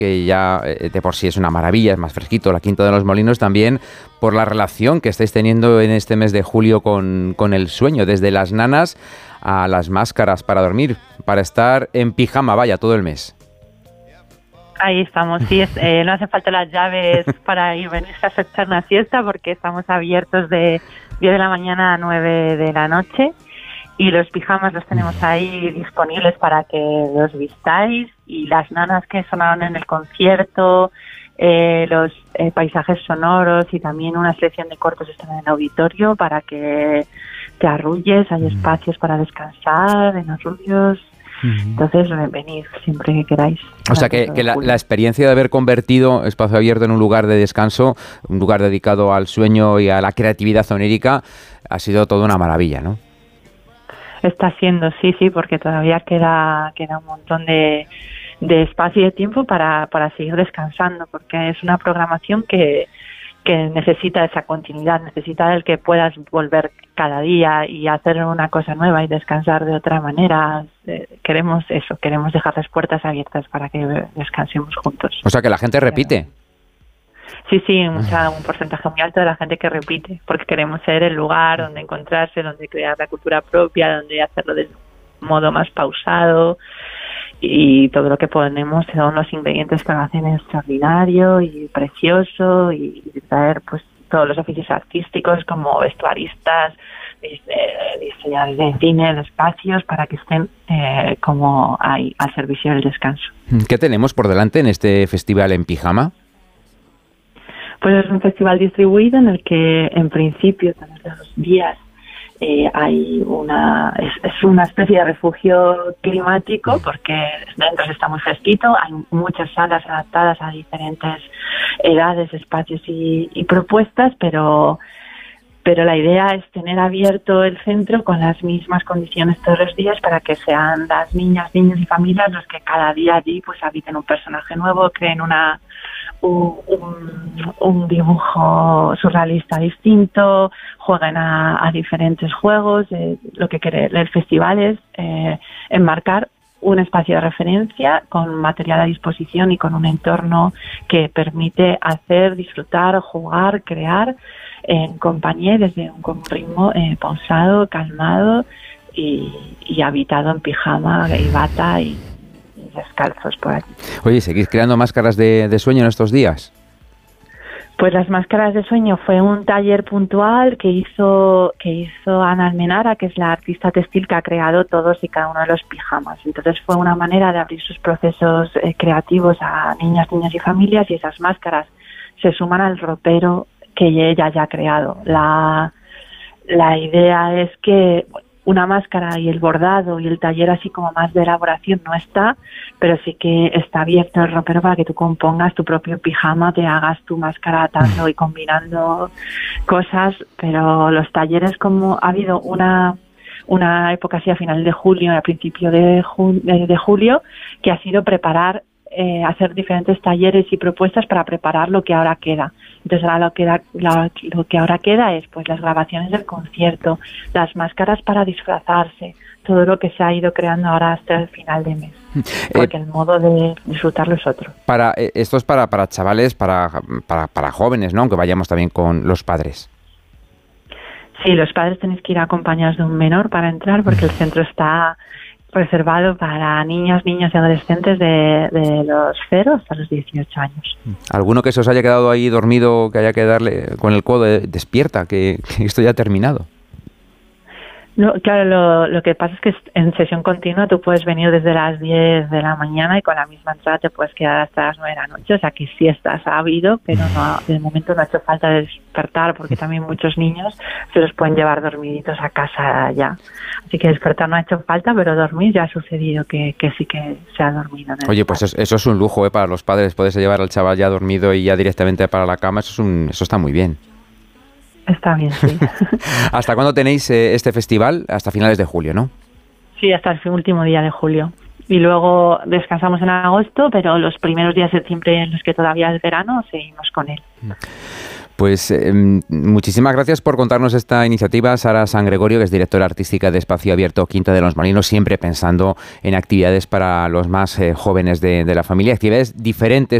que ya de por sí es una maravilla, es más fresquito, la Quinta de los Molinos, también por la relación que estáis teniendo en este mes de julio con el sueño, desde las nanas a las máscaras para dormir, para estar en pijama, vaya, todo el mes. Ahí estamos, sí, no hacen falta las llaves para venirse a echar una siesta porque estamos abiertos de 10 de la mañana a 9 de la noche y los pijamas los tenemos ahí disponibles para que los vistáis y las nanas que sonaron en el concierto, los paisajes sonoros y también una selección de cortos están en el auditorio para que te arrulles, hay espacios para descansar en arrullos. Entonces, venid siempre que queráis. O sea, que la experiencia de haber convertido Espacio Abierto en un lugar de descanso, un lugar dedicado al sueño y a la creatividad onírica, ha sido toda una maravilla, ¿no? Está siendo, sí, porque todavía queda un montón de espacio y de tiempo para seguir descansando, porque es una programación que necesita esa continuidad, necesita el que puedas volver cada día y hacer una cosa nueva y descansar de otra manera. Queremos eso, queremos dejar las puertas abiertas para que descansemos juntos. O sea, que la gente repite. Sí, un porcentaje muy alto de la gente que repite, porque queremos ser el lugar donde encontrarse, donde crear la cultura propia, donde hacerlo de modo más pausado. Y todo lo que ponemos son los ingredientes que lo hacen extraordinario y precioso y traer pues todos los oficios artísticos como vestuaristas, diseñadores de cine, de espacios para que estén como ahí al servicio del descanso. ¿Qué tenemos por delante en este festival en pijama? Pues es un festival distribuido en el que en principio todos los días hay es una especie de refugio climático porque dentro está muy fresquito, hay muchas salas adaptadas a diferentes edades, espacios y propuestas, pero la idea es tener abierto el centro con las mismas condiciones todos los días para que sean las niñas, niños y familias los que cada día allí pues habiten un personaje nuevo, creen un dibujo surrealista distinto, jueguen a diferentes juegos. Lo que quiere el festival es enmarcar un espacio de referencia con material a disposición y con un entorno que permite hacer, disfrutar, jugar, crear en compañía desde un ritmo pausado, calmado y habitado en pijama y bata y descalzos por aquí. Oye, ¿seguís creando máscaras de sueño en estos días? Pues las máscaras de sueño fue un taller puntual que hizo Ana Almenara, que es la artista textil que ha creado todos y cada uno de los pijamas. Entonces fue una manera de abrir sus procesos creativos a niñas, niños y familias, y esas máscaras se suman al ropero que ella ya ha creado. La idea es que una máscara y el bordado y el taller así como más de elaboración no está, pero sí que está abierto el ropero para que tú compongas tu propio pijama, te hagas tu máscara atando y combinando cosas, pero los talleres, como ha habido una época así a final de julio, a principio de julio, que ha sido preparar, hacer diferentes talleres y propuestas para preparar lo que ahora queda. Entonces ahora lo que ahora queda es pues las grabaciones del concierto, las máscaras para disfrazarse, todo lo que se ha ido creando ahora hasta el final de mes, porque el modo de disfrutarlo es otro. Esto es para chavales, para jóvenes, ¿no? Aunque vayamos también con los padres. Sí, los padres tenéis que ir acompañados de un menor para entrar porque el centro está reservado para niños y adolescentes de los 0 hasta los 18 años. ¿Alguno que se os haya quedado ahí dormido, que haya que darle con el codo despierta, que esto ya ha terminado? No, claro, lo que pasa es que en sesión continua tú puedes venir desde las 10 de la mañana y con la misma entrada te puedes quedar hasta las 9 de la noche, o sea que siestas ha habido, pero no, de momento no ha hecho falta despertar porque también muchos niños se los pueden llevar dormiditos a casa ya. Así que despertar no ha hecho falta, pero dormir ya ha sucedido que sí que se ha dormido. Oye, pues eso es un lujo para los padres, poderse llevar al chaval ya dormido y ya directamente para la cama, eso está muy bien. Está bien, sí. ¿Hasta cuándo tenéis este festival? Hasta finales de julio, ¿no? Sí, hasta el último día de julio. Y luego descansamos en agosto, pero los primeros días de septiembre en los que todavía es verano, seguimos con él. Pues muchísimas gracias por contarnos esta iniciativa, Sara San Gregorio, que es directora artística de Espacio Abierto Quinta de los Molinos, siempre pensando en actividades para los más jóvenes de la familia, actividades diferentes